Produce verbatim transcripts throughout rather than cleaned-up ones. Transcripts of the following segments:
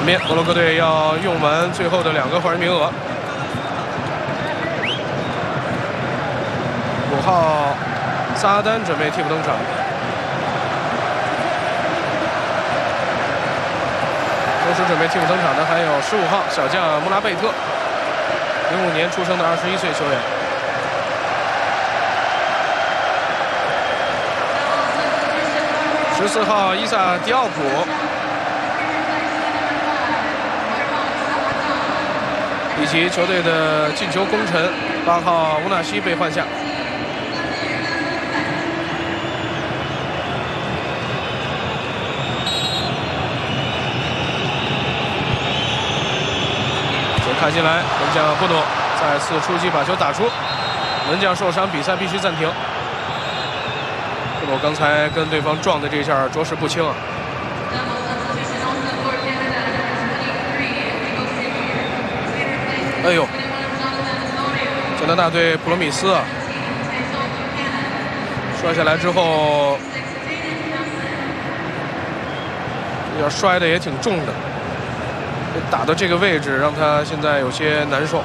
场边，摩洛哥队要用完最后的两个换人名额。五号萨阿丹准备替补登场。 同时准备替补登场的还有十五号小将穆拉贝特，零五年出生的二十一岁球员。十四号伊萨迪奥普，以及球队的进球功臣八号乌纳西被换下。 看进来，门将布诺再次出击把球打出，门将受伤，比赛必须暂停。布诺刚才跟对方撞的这一下着实不轻啊！哎呦，加拿大队普罗米斯啊，摔下来之后，这下摔的也挺重的。 打到这个位置，让他现在有些难受。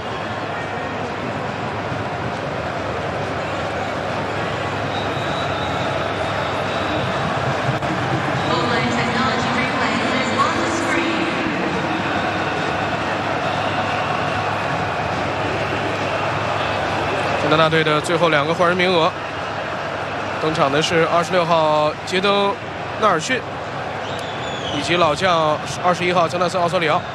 加拿大队的最后两个换人名额，登场的是二十六号杰登·纳尔逊，以及老将二十一号乔纳森·奥索里奥。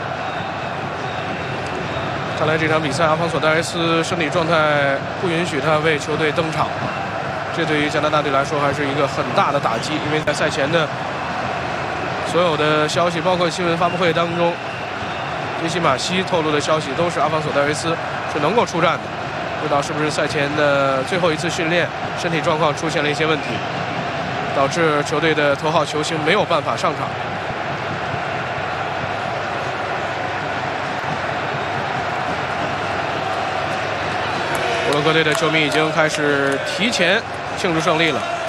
看来这场比赛，阿方索·戴维斯身体状态不允许他为球队登场，这对于加拿大队来说还是一个很大的打击。因为在赛前的所有的消息，包括新闻发布会当中，杰西·马西透露的消息都是阿方索·戴维斯是能够出战的。不知道是不是赛前的最后一次训练，身体状况出现了一些问题，导致球队的头号球星没有办法上场。 摩洛哥队的球迷已经开始提前庆祝胜利了。